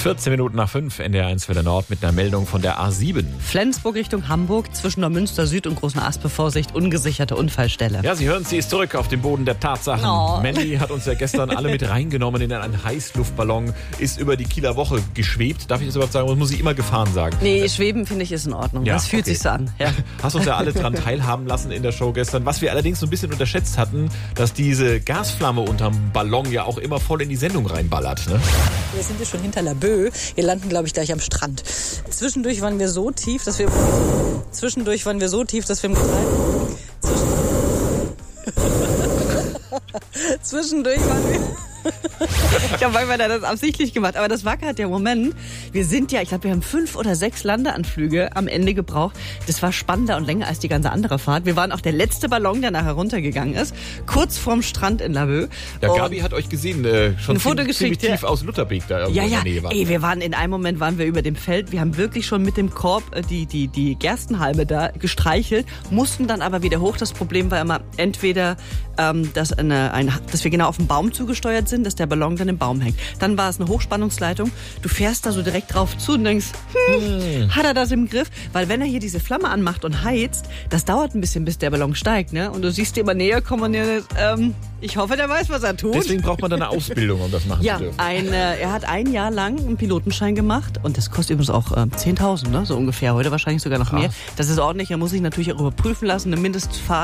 14 Minuten nach 5, NDR1 Welle Nord mit einer Meldung von der A7. Flensburg Richtung Hamburg, zwischen Neumünster Süd und Großen Aspe, Vorsicht, ungesicherte Unfallstelle. Ja, Sie hören, sie ist zurück auf den Boden der Tatsachen. Oh. Melli hat uns ja gestern alle mit reingenommen in einen Heißluftballon, ist über die Kieler Woche geschwebt. Darf ich das überhaupt sagen? Das muss ich immer gefahren sagen. Nee, schweben finde ich ist in Ordnung. Ja, das fühlt okay. sich so an. Ja. Hast uns ja alle dran teilhaben lassen in der Show gestern. Was wir allerdings so ein bisschen unterschätzt hatten, dass diese Gasflamme unterm Ballon ja auch immer voll in die Sendung reinballert. Ne? Wir sind jetzt schon hinter Laboe. Wir landen, glaube ich, gleich am Strand. Zwischendurch waren wir so tief, dass wir im Zwischendurch waren wir... Ich glaube, manchmal hat er das absichtlich gemacht. Aber das war gerade der Moment. Wir sind ja, ich glaube, wir haben 5 oder 6 Landeanflüge am Ende gebraucht. Das war spannender und länger als die ganze andere Fahrt. Wir waren auch der letzte Ballon, der nachher runtergegangen ist. Kurz vorm Strand in Laboe. Ja, Gabi hat euch gesehen, schon ein Foto ziemlich geschickt, tief aus Lutherbeek da irgendwo Ja, in ja. der Nähe war. Ey, in einem Moment waren wir über dem Feld. Wir haben wirklich schon mit dem Korb die Gerstenhalme da gestreichelt, mussten dann aber wieder hoch. Das Problem war immer entweder, dass wir genau auf den Baum zugesteuert sind, dass der Ballon dann im Baum hängt. Dann war es eine Hochspannungsleitung. Du fährst da so direkt drauf zu und denkst, hat er das im Griff? Weil wenn er hier diese Flamme anmacht und heizt, das dauert ein bisschen, bis der Ballon steigt, ne? Und du siehst dir immer näher kommen und ich hoffe, der weiß, was er tut. Deswegen braucht man dann eine Ausbildung, um das machen zu dürfen. Er hat ein Jahr lang einen Pilotenschein gemacht und das kostet übrigens auch 10.000, ne? So ungefähr. Heute wahrscheinlich sogar noch mehr. Das ist ordentlich. Er muss sich natürlich auch überprüfen lassen, eine Mindestfahrt.